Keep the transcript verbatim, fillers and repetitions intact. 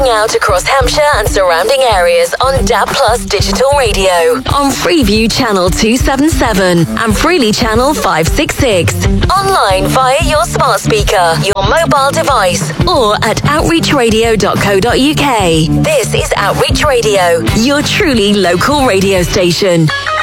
ring out across Hampshire and surrounding areas on D A B Plus Digital Radio, on Freeview Channel two seventy-seven and Freely Channel five sixty-six. Online via your smart speaker, your mobile device, or at outreach radio dot co dot uk. This is Outreach Radio, your truly local radio station.